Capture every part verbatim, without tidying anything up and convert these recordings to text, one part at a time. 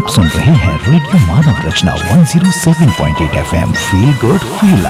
आप सुन रहे हैं रेडियो मानव रचना एक सौ सात पॉइंट आठ FM. Feel good feel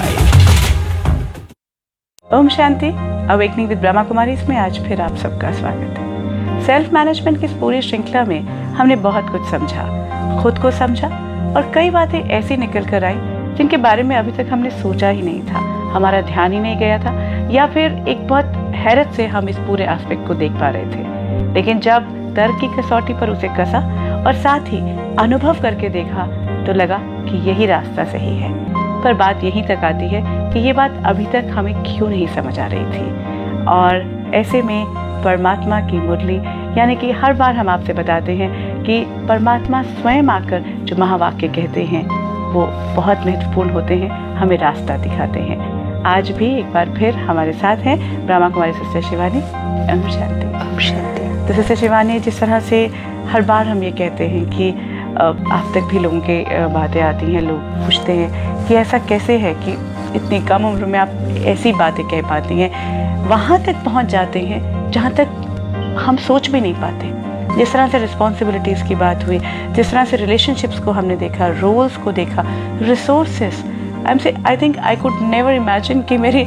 live. Om Shanti. Awakening with Brahma Kumari इसमें आज फिर आप सबका स्वागत है। सेल्फ मैनेजमेंट की इस पूरी श्रृंखला में हमने बहुत कुछ समझा, खुद को समझा और कई बातें ऐसी निकल कर आई जिनके बारे में अभी तक हमने सोचा ही नहीं था, हमारा ध्यान ही नहीं गया था, या फिर एक बहुत हैरत से हम इस पूरे एस्पेक्ट को देख पा रहे थे। लेकिन जब तर्क की कसौटी पर उसे कसा और साथ ही अनुभव करके देखा तो लगा कि यही रास्ता सही है। पर बात यहीं तक आती है कि ये बात अभी तक हमें क्यों नहीं समझ आ रही थी। और ऐसे में परमात्मा की मुरली यानी कि हर बार हम आपसे बताते हैं कि परमात्मा स्वयं आकर जो महावाक्य कहते हैं वो बहुत महत्वपूर्ण होते हैं, हमें रास्ता दिखाते हैं। आज भी एक बार फिर हमारे साथ हैं ब्रह्मा कुमारी सिस्टर शिवानी। ओम शांति। ओम शांति। तो सिस्टर शिवानी, जिस तरह से हर बार हम ये कहते हैं कि आप तक भी लोगों के बातें आती हैं, लोग पूछते हैं कि ऐसा कैसे है कि इतनी कम उम्र में आप ऐसी बातें कह पाती हैं, वहाँ तक पहुँच जाते हैं जहाँ तक हम सोच भी नहीं पाते। जिस तरह से रिस्पॉन्सिबिलिटीज़ की बात हुई, जिस तरह से रिलेशनशिप्स को हमने देखा, रोल्स को देखा, रिसोर्सेस, आई एम से I think I could never imagine कि मेरे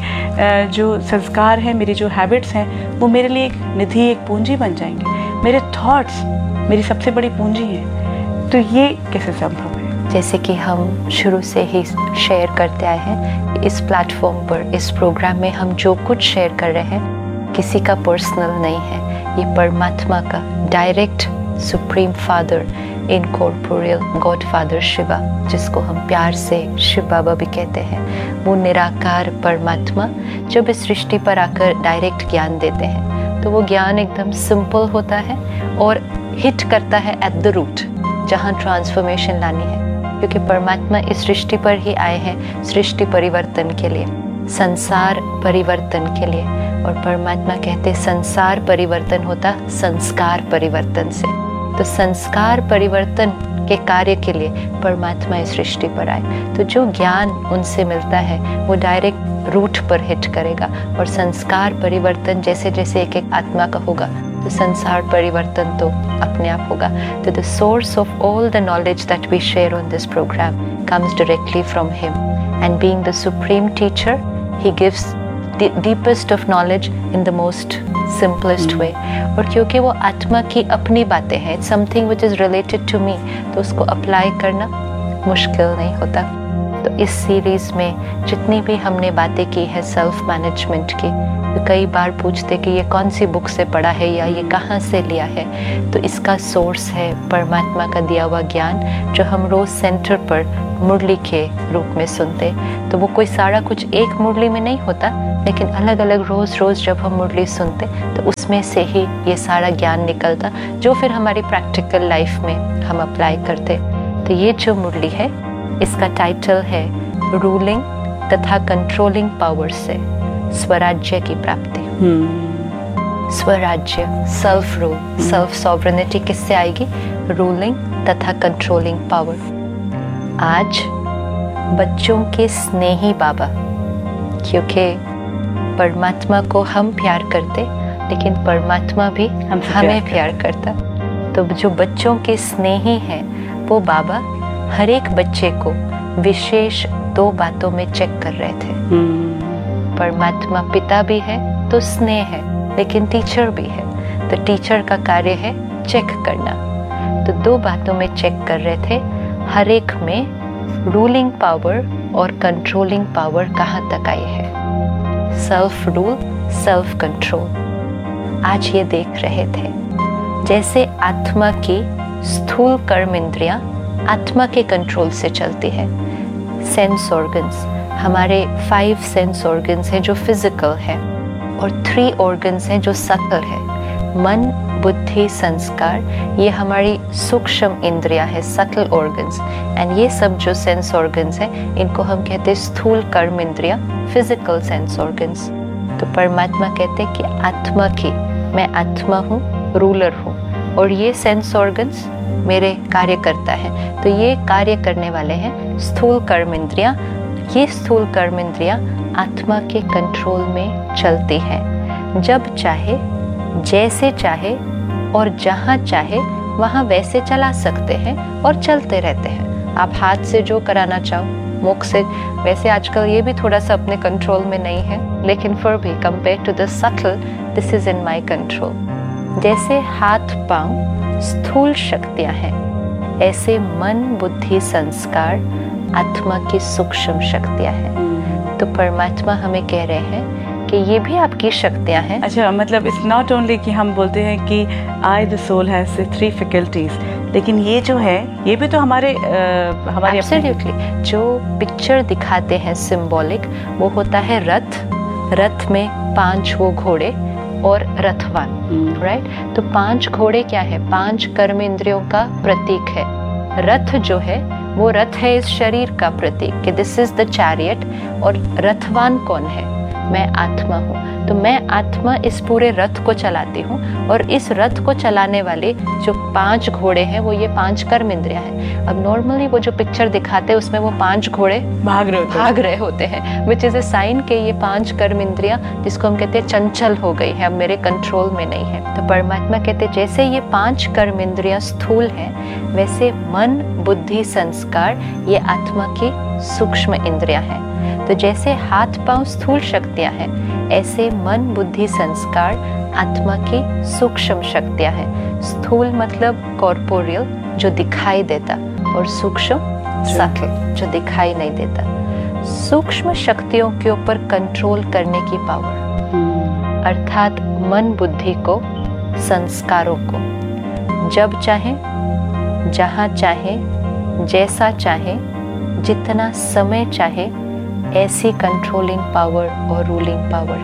जो संस्कार हैं, मेरी जो हैबिट्स हैं, वो मेरे लिए एक निधि, एक पूंजी बन जाएंगे। मेरे थॉट्स मेरी सबसे बड़ी पूंजी हैं। तो ये कैसे संभव है? जैसे कि हम शुरू से ही शेयर करते आए हैं, इस प्लेटफॉर्म पर, इस प्रोग्राम में हम जो कुछ शेयर कर रहे हैं किसी का पर्सनल नहीं है। ये परमात्मा का direct supreme father, incorporeal God father Shiva, जिसको हम प्यार से शिव बाबा भी कहते हैं, वो निराकार परमात्मा जब इस सृष्टि पर आकर डायरेक्ट ज्ञान देते हैं तो वो ज्ञान एकदम सिंपल होता है और हिट करता है एट द रूट, जहाँ ट्रांसफॉर्मेशन लानी है। क्योंकि परमात्मा इस सृष्टि पर ही आए हैं सृष्टि परिवर्तन के लिए, संसार परिवर्तन के लिए। और परमात्मा कहते संसार परिवर्तन होता संस्कार परिवर्तन से। तो संस्कार परिवर्तन के कार्य के लिए परमात्मा इस सृष्टि पर आए। तो जो ज्ञान उनसे मिलता है वो डायरेक्ट रूट पर हिट करेगा। और संस्कार परिवर्तन जैसे जैसे एक एक आत्मा का होगा तो संसार परिवर्तन तो अपने आप होगा। तो the source of all the knowledge that we share on this programme comes directly from him. And being the supreme teacher, he gives the deepest of knowledge in the most simplest way. और क्योंकि वो आत्मा की अपनी बातें हैं, it's something which is related to me, तो उसको अप्लाई करना मुश्किल नहीं होता। तो इस सीरीज़ में जितनी भी हमने बातें की है सेल्फ मैनेजमेंट की, तो कई बार पूछते कि ये कौन सी बुक से पढ़ा है या ये कहाँ से लिया है। तो इसका सोर्स है परमात्मा का दिया हुआ ज्ञान, जो हम रोज़ सेंटर पर मुरली के रूप में सुनते। तो वो कोई सारा कुछ एक मुरली में नहीं होता, लेकिन अलग अलग रोज़ रोज़ जब हम मुरली सुनते तो उसमें से ही ये सारा ज्ञान निकलता, जो फिर हमारी प्रैक्टिकल लाइफ में हम अप्लाई करते। तो ये जो मुरली है इसका टाइटल है रूलिंग तथा कंट्रोलिंग पावर से स्वराज्य की प्राप्ति। hmm. स्वराज्य, सेल्फ रूल, सेल्फ सॉवरेनिटी किससे आएगी? रूलिंग तथा कंट्रोलिंग पावर। आज बच्चों के स्नेही बाबा, क्योंकि परमात्मा को हम प्यार करते लेकिन परमात्मा भी हम हमें प्यार करता। तो जो बच्चों के स्नेही हैं वो बाबा हर एक बच्चे को विशेष दो बातों में चेक कर रहे थे। hmm. परमात्मा पिता भी है तो स्नेह है, लेकिन टीचर भी है, तो टीचर का कार्य है चेक करना। तो दो बातों में चेक कर रहे थे, हर एक में रूलिंग पावर और कंट्रोलिंग पावर कहाँ तक आई है, सेल्फ रूल, सेल्फ कंट्रोल। आज ये देख रहे थे जैसे आत्मा की स्थूल कर्म इंद्रियां आत्मा के कंट्रोल से चलती है। सेंस ऑर्गन्स, हमारे फाइव सेंस ऑर्गन्स हैं जो फिजिकल है, और थ्री ऑर्गन्स हैं जो सटल है। मन, बुद्धि, संस्कार, ये हमारी सूक्ष्म इंद्रियां है, सटल ऑर्गन्स। एंड ये सब जो सेंस ऑर्गन्स हैं इनको हम कहते हैं स्थूल कर्म इंद्रियां, फिजिकल सेंस ऑर्गन्स। तो परमात्मा कहते हैं कि आत्मा की, मैं आत्मा हूँ, रूलर हूँ, और ये सेंस ऑर्गन्स मेरे कार्य करता है। तो ये कार्य करने वाले हैं स्थूल कर्म इंद्रियां। ये स्थूल कर्म इंद्रियां आत्मा के कंट्रोल में चलती हैं। जब चाहे, जैसे चाहे और जहाँ चाहे वहाँ वैसे चला सकते हैं और चलते रहते हैं। आप हाथ से जो कराना चाहो, मुख से, वैसे आजकल ये भी थोड़ा सा अपने कंट्रोल में नहीं है, लेकिन फिर भी compare to the subtle, this is in my control. जैसे हाथ पांव स्थूल शक्तियां हैं, ऐसे मन बुद्धि संस्कार आत्मा की सूक्ष्म शक्तियां हैं। तो परमात्मा हमें कह रहे हैं कि ये भी आपकी शक्तियां हैं। अच्छा, मतलब इट्स नॉट ओनली कि हम बोलते हैं कि I the soul has three faculties, लेकिन ये जो है ये भी तो हमारे आ, हमारे एब्सोल्युटली जो पिक्चर दिखाते हैं सिंबॉलिक, वो होता है रथ। रथ में पांच वो घोड़े और रथवान, राइट right? तो पांच घोड़े क्या है? पांच कर्म इंद्रियों का प्रतीक है। रथ जो है वो रथ है इस शरीर का प्रतीक कि दिस इज द चैरियट। और रथवान कौन है? मैं आत्मा हूँ। तो मैं आत्मा इस पूरे रथ को चलाती हूँ, और इस रथ को चलाने वाले जो पांच घोड़े हैं वो ये पांच कर्म इंद्रियां हैं। अब नॉर्मली वो जो पिक्चर दिखाते हैं उसमें वो पांच घोड़े भाग रहे होते भाग रहे होते हैं, विच इज ए साइन के ये पांच कर्म इंद्रियां, जिसको हम कहते हैं चंचल हो गई है, अब मेरे कंट्रोल में नहीं है। तो परमात्मा कहते हैं जैसे ये पांच कर्म इंद्रियां स्थूल हैं, वैसे मन बुद्धि संस्कार ये आत्मा की सूक्ष्म इंद्रियां हैं। तो जैसे हाथ पांव स्थूल शक्तियां हैं, ऐसे मन बुद्धि संस्कार आत्मा की सूक्ष्म शक्तियां हैं। स्थूल मतलब कॉर्पोरियल, जो दिखाई देता, और सूक्ष्म सटल, जो दिखाई नहीं देता। सूक्ष्म शक्तियों के ऊपर कंट्रोल करने की पावर, अर्थात मन बुद्धि को, संस्कारों को, जब चाहे, जहां चाहे, जैसा चाहे, जितना समय चाहे, ऐसी कंट्रोलिंग पावर और रूलिंग पावर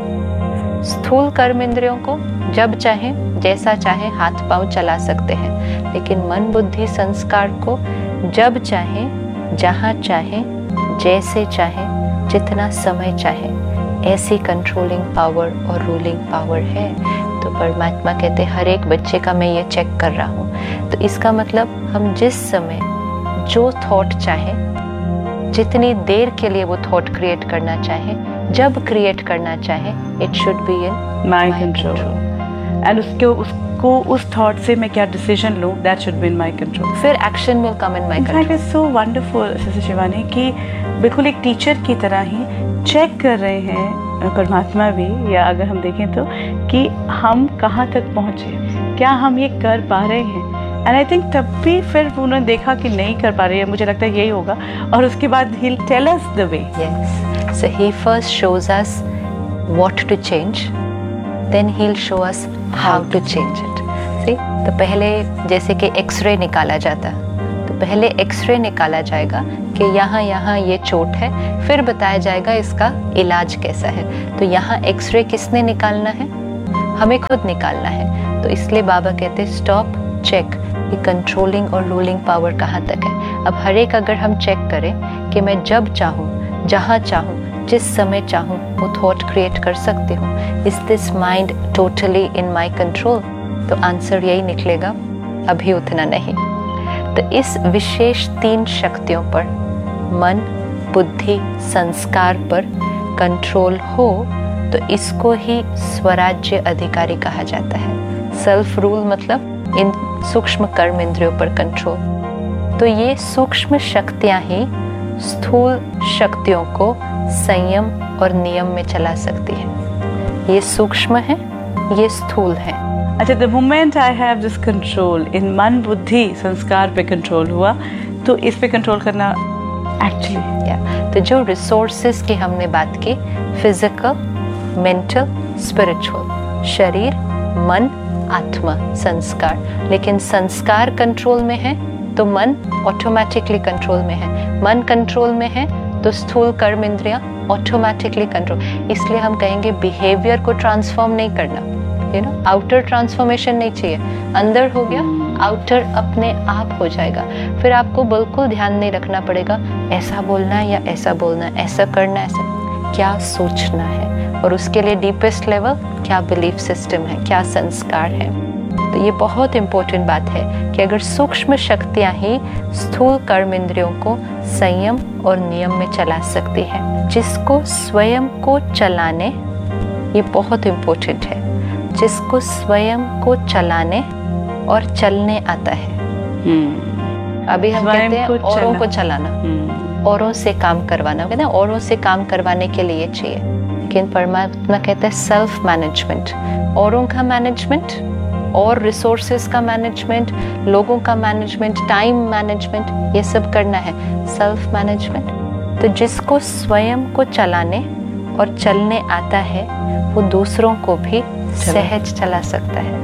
है। स्थूल कर्म इंद्रियों को जब चाहे जैसा चाहे हाथ पांव चला सकते हैं, लेकिन मन बुद्धि संस्कार को जब चाहे, जहां चाहे, जैसे चाहे, जितना समय चाहे, ऐसी कंट्रोलिंग पावर और रूलिंग पावर है। तो परमात्मा कहते हैं हर एक बच्चे का मैं ये चेक कर रहा हूँ। तो इसका मतलब हम जिस समय जो थॉट चाहे, जितनी देर के लिए वो थॉट क्रिएट करना चाहे, जब क्रिएट करना चाहे, it should be in my control. And उसके उसको उस थॉट से मैं क्या डिसीजन लूँ, that should be in my control. फिर action will come in my control. It is so wonderful sister Shivani कि बिल्कुल एक टीचर की तरह ही चेक कर रहे हैं परमात्मा भी, या अगर हम देखें तो, कि हम कहाँ तक पहुँचे, क्या हम ये कर पा रहे हैं। एंड आई थिंक तब भी फिर उन्होंने देखा कि नहीं कर पा रही है, मुझे लगता है यही होगा, और उसके बाद he'll tell us the way. Yes. So he first shows us what to change, then he'll show us how to change it. See? तो पहले जैसे कि एक्सरे निकाला जाता, तो पहले एक्सरे निकाला जाएगा कि यहाँ यहाँ ये चोट है, फिर बताया जाएगा इसका इलाज कैसा है। तो यहाँ एक्सरे किसने निकालना है? हमें खुद निकालना है। तो इसलिए बाबा कहते हैं स्टॉप, चेक, ये कंट्रोलिंग और रूलिंग पावर कहाँ तक है। अब हर एक अगर हम चेक करें कि मैं जब चाहूँ, जहाँ चाहूँ, जिस समय चाहूँ वो थॉट क्रिएट कर सकती हूँ, is this mind totally in my control? तो आंसर यही निकलेगा, अभी उतना नहीं। तो इस विशेष तीन शक्तियों पर, मन बुद्धि संस्कार पर कंट्रोल हो तो इसको ही स्वराज्य अधिकारी कहा जाता है। सेल्फ रूल मतलब इन सूक्ष्म कर्म इंद्रियों पर कंट्रोल। तो ये सूक्ष्म शक्तियां ही स्थूल शक्तियों को संयम और नियम में चला सकती है। ये सूक्ष्म है, ये स्थूल है। अच्छा, the moment I have this control, इन मन बुद्धि संस्कार पे कंट्रोल हुआ, तो इस पे कंट्रोल करना एक्चुअली या तो जो रिसोर्सेज की हमने बात की, फिजिकल, मेंटल, स्पिरिचुअल, शरीर, मन, आत्मा, संस्कार। लेकिन संस्कार कंट्रोल में है तो मन ऑटोमेटिकली कंट्रोल में है, मन कंट्रोल में है तो स्थूल कर्म इंद्रियां ऑटोमेटिकली कंट्रोल। इसलिए हम कहेंगे बिहेवियर को ट्रांसफॉर्म नहीं करना, यू नो, आउटर ट्रांसफॉर्मेशन नहीं चाहिए, अंदर हो गया, आउटर अपने आप हो जाएगा। फिर आपको बिल्कुल ध्यान नहीं रखना पड़ेगा ऐसा बोलना है या ऐसा बोलना है, ऐसा करना है, ऐसा क्या सोचना है, और उसके लिए डीपेस्ट लेवल क्या बिलीफ सिस्टम है, क्या संस्कार है। तो ये बहुत इंपॉर्टेंट बात है कि अगर सूक्ष्म शक्तियां ही स्थूल कर्म इंद्रियों को संयम और नियम में चला सकती है, जिसको स्वयं को चलाने, ये बहुत इंपॉर्टेंट है, जिसको स्वयं को चलाने और चलने आता है। अभी हम स्वयं कहते हैं को औरों चला- को चलाना, औरों से काम करवाना, कहते हैं औरों से काम करवाने के लिए चाहिए, लेकिन परमात्मा कहते हैं सेल्फ मैनेजमेंट, औरों का मैनेजमेंट और रिसोर्सेज का मैनेजमेंट, लोगों का मैनेजमेंट, टाइम मैनेजमेंट, ये सब करना है, सेल्फ मैनेजमेंट। तो जिसको स्वयं को चलाने और चलने आता है वो दूसरों को भी सहज चला सकता है,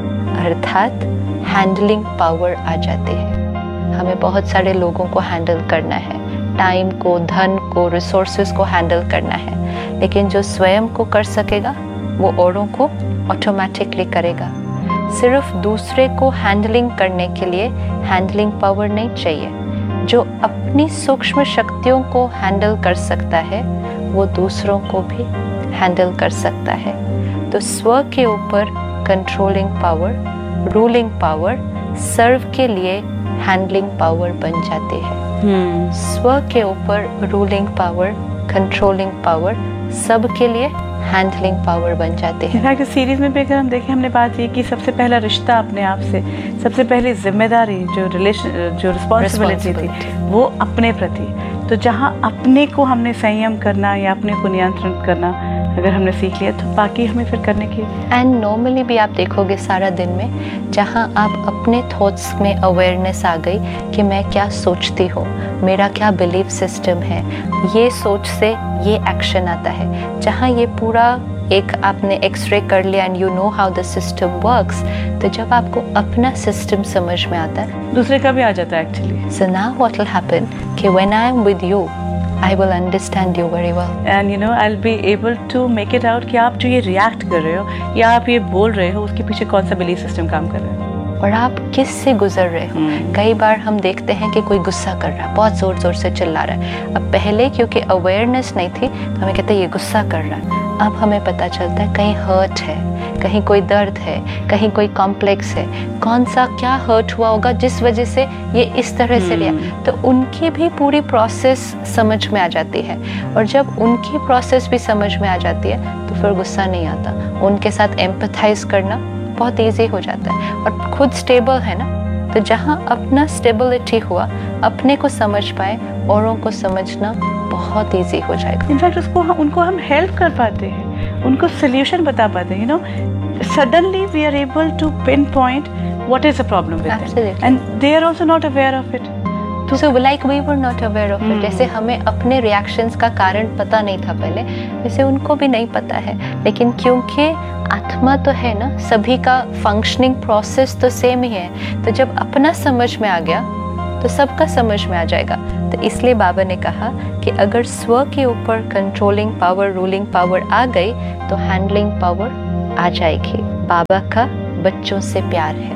अर्थात हैंडलिंग पावर आ जाती है। हमें बहुत सारे लोगों को हैंडल करना है, टाइम को, धन को, रिसोर्सेज को हैंडल करना है, लेकिन जो स्वयं को कर सकेगा वो औरों को ऑटोमेटिकली करेगा। सिर्फ दूसरे को हैंडलिंग करने के लिए हैंडलिंग पावर नहीं चाहिए, जो अपनी सूक्ष्म शक्तियों को हैंडल कर सकता है वो दूसरों को भी हैंडल कर सकता है। तो स्व के ऊपर कंट्रोलिंग पावर, रूलिंग पावर सर्व के लिए हैंडलिंग पावर बन जाती है। स्व के ऊपर रूलिंग पावर, कंट्रोलिंग पावर सब के लिए हैंडलिंग पावर बन जाते हैं। इनफैक्ट इस सीरीज में भी अगर हम देखें, हमने बात ये की सबसे पहला रिश्ता अपने आप से, सबसे पहली जिम्मेदारी जो रिलेशन जो रिस्पॉन्सिबिलिटी थी वो अपने प्रति। तो जहाँ अपने को हमने संयम करना या अपने को नियंत्रण करना अगर हमने सीख लिया तो बाकी हमें फिर करने की। एंड नॉर्मली भी आप देखोगे सारा दिन में जहाँ आप अपने थॉट्स में अवेयरनेस आ गई कि मैं क्या सोचती हूँ, मेरा क्या बिलीफ सिस्टम है, ये सोच से ये एक्शन आता है। जहाँ ये पूरा एक आपने एक्सरे कर लिया and you know how the system works, तो जब आपको अपना सिस्टम समझ में आता है दूसरे का भी आ जाता है actually. So now what will happen कि when I am with you I will understand you very well. And you know, I'll be able to make it out कि आप जो ये रिएक्ट कर रहे हो या आप ये बोल रहे हो उसके पीछे कौन सा बिलीफ सिस्टम काम कर रहा है और आप किस से गुजर रहे हो। कई बार हम देखते हैं कि कोई गुस्सा कर रहा है, बहुत ज़ोर ज़ोर से चिल्ला रहा है। अब पहले क्योंकि अवेयरनेस नहीं थी तो हमें कहते हैं ये गुस्सा कर रहा है। अब हमें पता चलता है कहीं हर्ट है, कहीं कोई दर्द है, कहीं कोई कॉम्प्लेक्स है, कौन सा क्या हर्ट हुआ होगा जिस वजह से ये इस तरह से लिया। तो उनकी भी पूरी प्रोसेस समझ में आ जाती है, और जब उनकी प्रोसेस भी समझ में आ जाती है तो फिर गुस्सा नहीं आता। उनके साथ एम्पथाइज करना बहुत ईजी हो जाता है और खुद स्टेबल है ना, तो जहाँ अपना स्टेबिलिटी हुआ, अपने को समझ पाए, औरों को समझना बहुत ईजी हो जाएगा। इनफैक्ट उसको हम उनको हम हेल्प कर पाते हैं, उनको सोल्यूशन बता पाते हैं। You know, suddenly we are able to pin point what is the problem with them and they are also not aware of it. So like we were not aware of it. जैसे हमें अपने reactions का कारण पता नहीं था पहले, वैसे उनको भी नहीं पता है, लेकिन क्योंकि आत्मा तो है ना, सभी का फंक्शनिंग प्रोसेस तो सेम ही है, तो जब अपना समझ में आ गया तो सबका समझ में आ जाएगा। तो इसलिए बाबा ने कहा कि अगर स्व के ऊपर कंट्रोलिंग पावर, रूलिंग पावर आ गई तो हैंडलिंग पावर आ जाएगी। बाबा का बच्चों से प्यार है।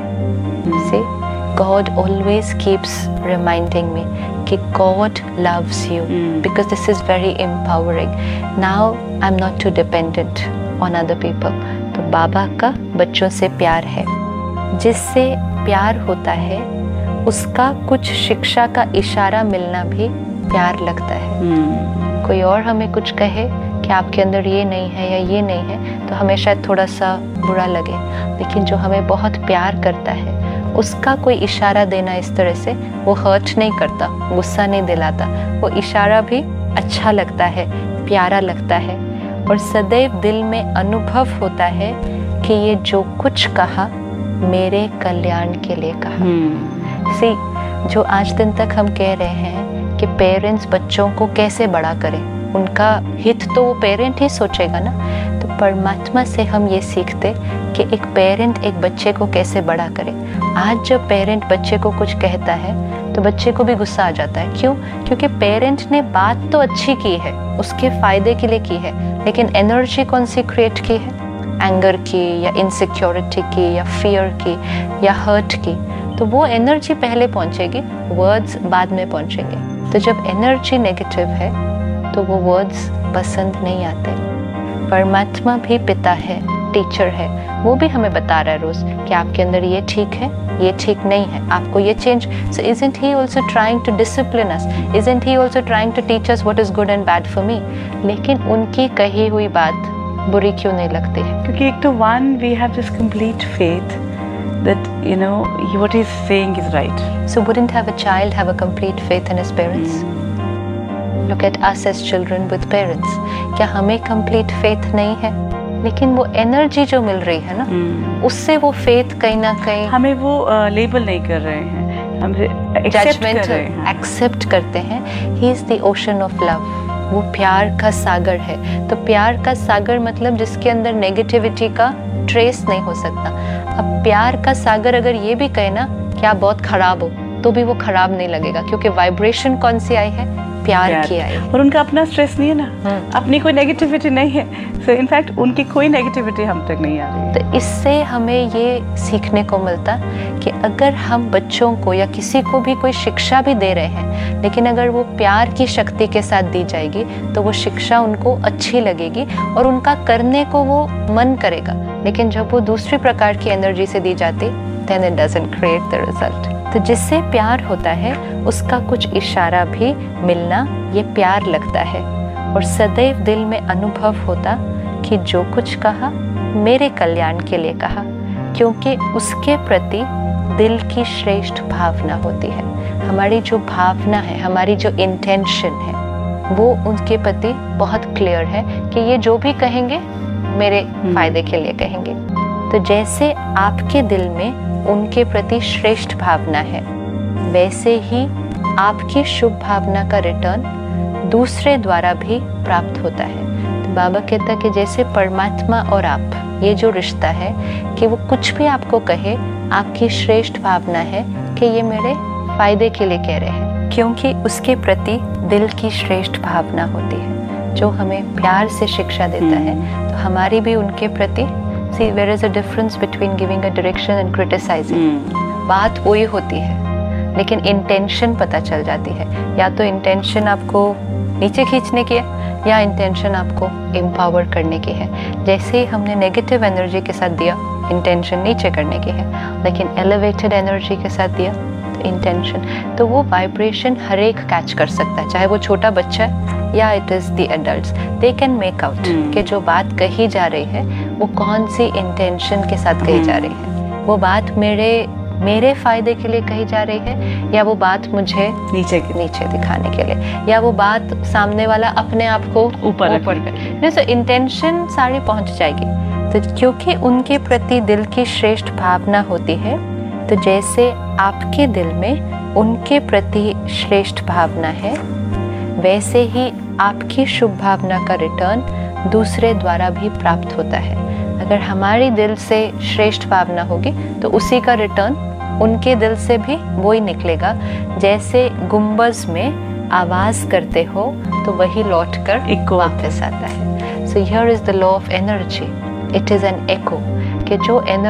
से God always keeps reminding me कि God loves you mm. because this is very empowering. Now I'm not too dependent on other people. तो बाबा का बच्चों से प्यार है। जिससे प्यार होता है उसका कुछ शिक्षा का इशारा मिलना भी प्यार लगता है। mm. कोई और हमें कुछ कहे कि आपके अंदर ये नहीं है या ये नहीं है तो हमें शायद थोड़ा सा बुरा लगे, लेकिन जो हमें बहुत प्यार करता है उसका कोई इशारा देना इस तरह से, वो हर्ट नहीं करता, गुस्सा नहीं दिलाता, वो इशारा भी अच्छा लगता है, प्यारा लगता है, और सदैव दिल में अनुभव होता है कि ये जो कुछ कहा मेरे कल्याण के लिए कहा। सी जो आज दिन तक हम कह रहे हैं कि पेरेंट्स बच्चों को कैसे बड़ा करें, उनका हित तो वो पेरेंट ही सोचेगा ना। तो परमात्मा से हम ये सीखते कि एक पेरेंट एक बच्चे को कैसे बड़ा करे। आज जब पेरेंट बच्चे को कुछ कहता है तो बच्चे को भी गुस्सा आ जाता है। क्यों? क्योंकि पेरेंट ने बात तो अच्छी की है, उसके फायदे के लिए की है, लेकिन एनर्जी कौन सी क्रिएट की है? एंगर की या इनसिक्योरिटी की या फियर की या हर्ट की। तो वो एनर्जी पहले पहुंचेगी, वर्ड्स बाद में पहुंचेंगे। तो जब एनर्जी नेगेटिव है तो वो वर्ड्स पसंद नहीं आते। परमात्मा भी पिता है, टीचर है, वो भी हमें बता रहा है रोज कि आपके अंदर ये ठीक है, ये ठीक नहीं है, आपको ये change. So isn't he also trying to discipline us? Isn't he also trying to teach us what is good and bad for me? लेकिन उनकी कही हुई बात बुरी क्यों नहीं लगती है? क्योंकि एक तो one we have this complete faith that you know, he, what he's saying is right. So wouldn't have a child have a complete faith in his parents? Look at us as children with parents. क्या हमें complete faith नहीं है? लेकिन वो energy जो मिल रही है ना, उससे वो फेथ कहीं ना कहीं हमें वो लेबल नहीं कर रहे हैं, हम एक्सेप्ट कर रहे हैं, एक्सेप्ट करते हैं. He is the ocean of love. वो प्यार का सागर है. तो प्यार का सागर मतलब जिसके अंदर नेगेटिविटी का ट्रेस नहीं हो सकता. अब प्यार का सागर अगर ये भी कहे ना कि आप बहुत खराब हो, तो भी वो खराब नहीं लगेगा, क्योंकि वाइब्रेशन कौन सी आई है? प्यार, प्यार की आई. और उनका अपना स्ट्रेस नहीं है ना, अपनी कोई नेगेटिविटी नहीं है. सो इनफैक्ट उनकी कोई नेगेटिविटी हम तक नहीं आ रही है. तो इससे हमें ये सीखने को मिलता कि अगर हम बच्चों को या किसी को भी कोई शिक्षा भी दे रहे हैं, लेकिन अगर वो प्यार की शक्ति के साथ दी जाएगी तो वो शिक्षा उनको अच्छी लगेगी और उनका करने को वो मन करेगा. लेकिन जब वो दूसरी प्रकार की एनर्जी से दी जाती, then it doesn't create the result. तो जिससे प्यार होता है उसका कुछ इशारा भी मिलना ये प्यार लगता है. और सदैव दिल में अनुभव होता कि जो कुछ कहा मेरे कल्याण के लिए कहा, क्योंकि उसके प्रति दिल की श्रेष्ठ भावना होती है. हमारी जो भावना है, हमारी जो इंटेंशन है, वो उनके प्रति बहुत क्लियर है कि ये जो भी कहेंगे मेरे फायदे के लिए कहेंगे. तो जैसे आपके दिल में उनके प्रति श्रेष्ठ भावना है, वैसे ही आपकी शुभ भावना का रिटर्न दूसरे द्वारा भी प्राप्त होता है. तो बाबा कहता कि जैसे परमात्मा और आप, ये जो रिश्ता है कि वो कुछ भी आपको कहे, आपकी श्रेष्ठ भावना है कि ये मेरे फायदे के लिए कह रहे हैं, क्योंकि उसके प्रति दिल की श्रेष्ठ भावना होती है जो हमें प्यार से शिक्षा देता है. तो हमारी भी उनके प्रति, see there is a difference between giving a direction and criticizing. बात वही होती है लेकिन इंटेंशन पता चल जाती है. या तो इंटेंशन आपको नीचे खींचने की है या इंटेंशन आपको एम्पावर करने की है. जैसे ही हमने नेगेटिव एनर्जी के साथ दिया, इंटेंशन नीचे करने की है, लेकिन एलिवेटेड एनर्जी के साथ दिया तो इंटेंशन, तो वो वाइब्रेशन हर एक कैच कर सकता है, चाहे वो छोटा बच्चा है या it is the adults. They can make out कि जो बात कही जा रही है वो कौन सी इंटेंशन के साथ कही जा रही है. वो बात मेरे मेरे फायदे के लिए कही जा रही है, या वो बात मुझे नीचे नीचे दिखाने के लिए, या वो बात सामने वाला अपने आप को ऊपर ऊपर नहीं. तो इंटेंशन सारी पहुंच जाएगी. तो क्योंकि उनके प्रति दिल की श्रेष्ठ भावना होती है, तो जैसे आपके दिल में उनके प्रति श्रेष्ठ भावना है, वैसे ही आपकी शुभ भावना का रिटर्न दूसरे द्वारा भी प्राप्त होता है. अगर हमारी दिल से श्रेष्ठ भावना होगी तो उसी का रिटर्न उनके दिल से भी वो ही निकलेगा. जैसे गुंबज में आवाज करते हो तो वही लौटकर इको वापस आता है. So here is the law of energy. It is an echo, कि जो एनर्जी